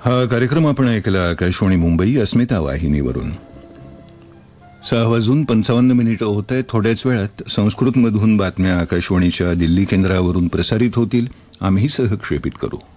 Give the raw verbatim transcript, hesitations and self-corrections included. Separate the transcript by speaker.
Speaker 1: हा कार्यक्रम आपण ऐकला आकाशवाणी मुंबई अस्मिता वाहिनीवरून. सहा वाजून पंचावन्न मिनिटं होत आहेत. थोड्याच वेळात संस्कृतमधून बातम्या आकाशवाणीच्या दिल्ली केंद्रावरून प्रसारित होतील. आम्ही सहक्षेपित करू.